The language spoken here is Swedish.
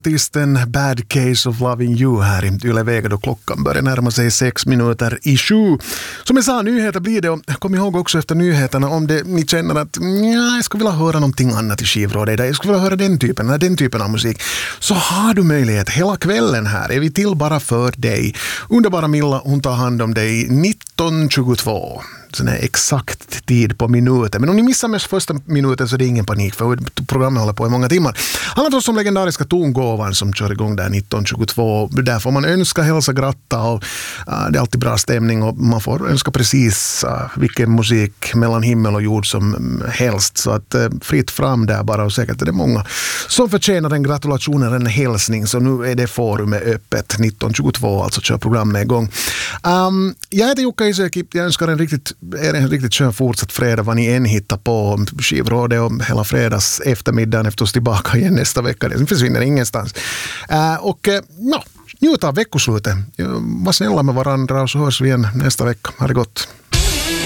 Artisten Bad Case of Loving You här i Yle Vega då klockan börjar närma sig 6 minuter i 7. Som jag sa, nyheter blir det, och kom ihåg också efter nyheterna om det ni känner att jag skulle vilja höra någonting annat i skivrådet, jag skulle vilja höra den typen av musik, så har du möjlighet hela kvällen här. Är vi till bara för dig. Underbara Milla, hon tar hand om dig 19.22. Sån här exakt tid på minuten. Men om ni missar mest första minuten så är det ingen panik, för programmet håller på i många timmar. Handlar förstås om legendariska tongåvan som kör igång där 1922. Där får man önska, hälsa, gratta och det är alltid bra stämning och man får önska precis vilken musik mellan himmel och jord som helst. Så att fritt fram där bara, och säkert är det många som förtjänar en gratulation eller en hälsning. Så nu är det forumet öppet 1922, alltså kör programmet igång. Jag heter Jukka Isäki, jag önskar en riktigt skön fortsatt fredag vad ni än hittar på skivrådet, och hela fredags eftermiddagen efter oss tillbaka igen nästa vecka. Det försvinner ingenstans. Njut av veckoslutet. Var snälla med varandra och så hörs vi igen nästa vecka. Ha det gott.